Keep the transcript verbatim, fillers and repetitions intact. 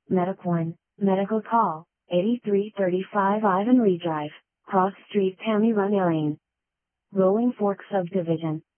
Metacoin, Medical Call, eighty-three thirty-five Ivan Lee Drive, Cross Street, Tammy Run, Elaine. Rolling Fork Subdivision,